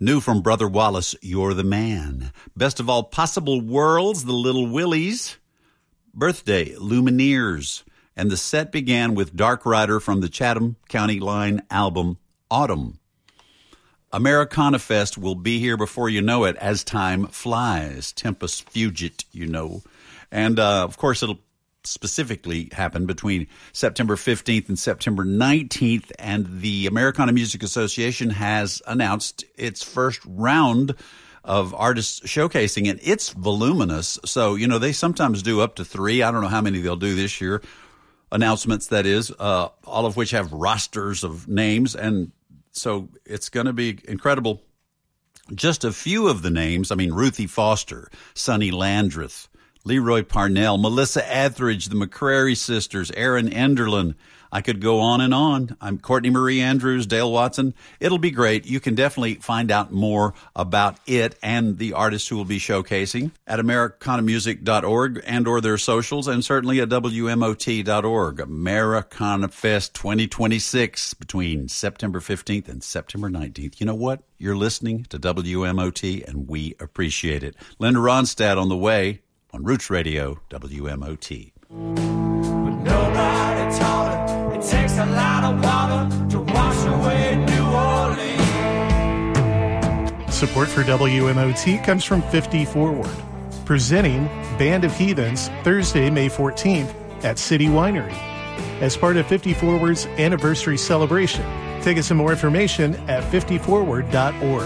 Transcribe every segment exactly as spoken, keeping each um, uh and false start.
New from Brother Wallace, You're the Man. Best of All Possible Worlds, The Little Willies. Birthday, Lumineers. And the set began with Dark Rider from the Chatham County Line album, Autumn. Americana Fest will be here before you know it as time flies. Tempus fugit, you know. And, uh, of course, it'll specifically happen between September fifteenth and September nineteenth. And the Americana Music Association has announced its first round of artists showcasing, and it's voluminous. So, you know, they sometimes do up to three. I don't know how many they'll do this year. Announcements, that is, uh, all of which have rosters of names. And so it's going to be incredible. Just a few of the names. I mean, Ruthie Foster, Sonny Landreth, Leroy Parnell, Melissa Etheridge, the McCrary sisters, Aaron Enderlin. I could go on and on. I'm Courtney Marie Andrews, Dale Watson. It'll be great. You can definitely find out more about it and the artists who will be showcasing at americana music dot org and or their socials, and certainly at W M O T dot org. Americana Fest twenty twenty-six between September fifteenth and September nineteenth. You know what? You're listening to W M O T, and we appreciate it. Linda Ronstadt on the way on Roots Radio, W M O T. But nobody taught it. It takes a lot of water to wash away New Orleans. Support for W M O T comes from fifty Forward, presenting Band of Heathens Thursday, May fourteenth at City Winery as part of fifty Forward's anniversary celebration. Take us some more information at fifty forward dot org.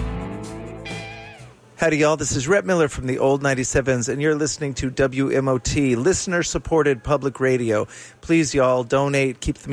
Howdy, y'all. This is Rhett Miller from the Old ninety-sevens, and you're listening to W M O T, listener-supported public radio. Please, y'all, donate. Keep the